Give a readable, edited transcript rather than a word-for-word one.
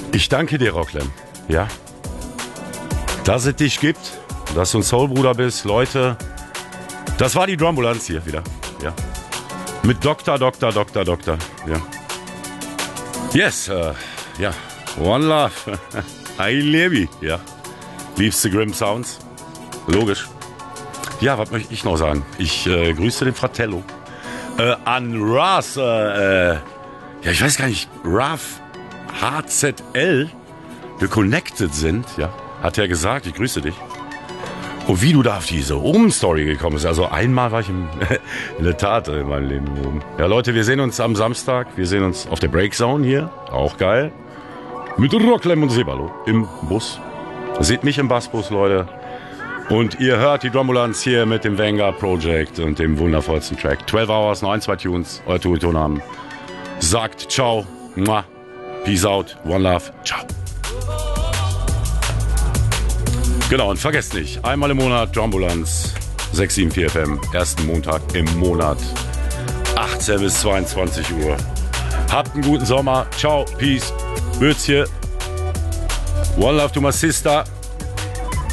Ich danke dir, Rocklem. Ja. Dass es dich gibt, dass du ein Soulbruder bist, Leute. Das war die Drumbulanz hier wieder. Ja. Mit Doktor. Ja. Yes, ja. One Love. I liebe. Ja. Liebste Grim Sounds. Logisch. Ja, was möchte ich noch sagen? Ich grüße den Fratello. An Ras, ja, ich weiß gar nicht, Raf HZL, wir connected sind, ja, hat er gesagt, ich grüße dich. Und wie du da auf diese Oben-Story gekommen bist, also einmal war ich in der Tat in meinem Leben oben. Ja, Leute, wir sehen uns am Samstag, wir sehen uns auf der Breakzone hier, auch geil. Mit Rocklem und Sebalo im Bus. Seht mich im Bassbus, Leute. Und ihr hört die Drumbulanz hier mit dem Vanguard Project und dem wundervollsten Track. 12 Hours, 9, 2 Tunes, euer Toolton sagt ciao, muah, peace out, one love, ciao. Genau, und vergesst nicht, einmal im Monat Drumbulanz, 674 FM, ersten Montag im Monat, 18 bis 22 Uhr. Habt einen guten Sommer, ciao, peace, Würzchen, one love to my sister.